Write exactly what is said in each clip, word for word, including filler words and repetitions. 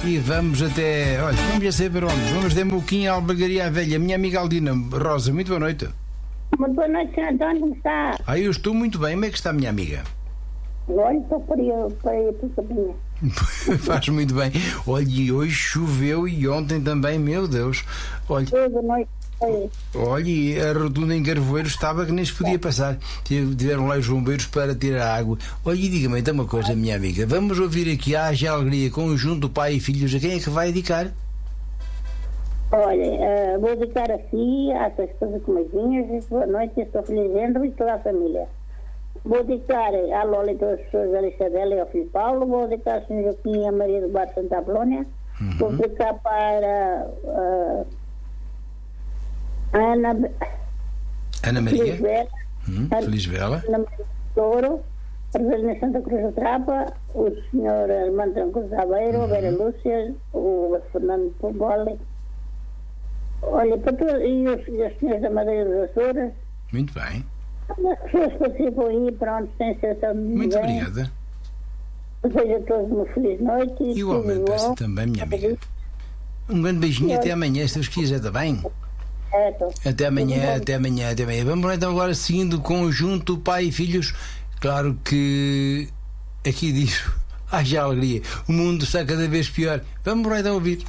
E vamos até. Olha, vamos já saber onde. Vamos de Moquinha, Albergaria Velha. Minha amiga Aldina Rosa, muito boa noite. Muito boa noite, senhor António, como está? Ah, eu estou muito bem. Como é que está, minha amiga? Olha, estou para ir para ir para a Capinha. Faz muito bem. Olha, e hoje choveu e ontem também, meu Deus. Olha, Boa noite. olha, e a rotunda em Carvoeiro estava que nem se podia passar. Tiveram lá os bombeiros para tirar a água. Olha, e diga-me então uma coisa, minha amiga. Vamos ouvir aqui a Haja Alegria, conjunto pai e filhos. A quem é que vai dedicar? Olha, uh, vou dedicar a si, às suas esposas comadinhas, boa noite, estou feliz e toda a família. Vou dedicar à Lola e todas as pessoas, a Isabela e ao filho Paulo. Vou dedicar ao senhor Joaquim e a Maria do Bar de Santa Apolónia. Uhum. Vou dedicar para uh, a Ana, Ana Maria Feliz Bela, hum, Feliz Bela, Ana Maria do Touro, a Reverenda Santa Cruz da Trapa, o senhor Armando Trancoso Aveiro, uhum. a Vera Lúcia, o Fernando Pobole. Olha, para todos, e os, e os senhores da Madeira dos Açores. Muito bem. As pessoas que participam aí, pronto, sem sensação de muito bem. Obrigada. Desejo a todos uma feliz noite. Igualmente para si também, minha amiga. Um grande beijinho, até amanhã, se Deus quiser, está bem? É, tô. Até amanhã, até amanhã, até amanhã. Vamos lá então agora seguindo o conjunto pai e filhos. Claro que aqui diz, haja alegria. O mundo está cada vez pior. Vamos lá então ouvir.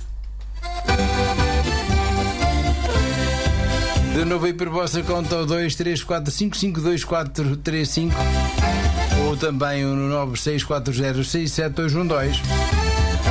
De novo aí por vossa conta o dois três quatro cinco cinco dois quatro três cinco ou também o nove seis quatro zero seis sete dois um dois.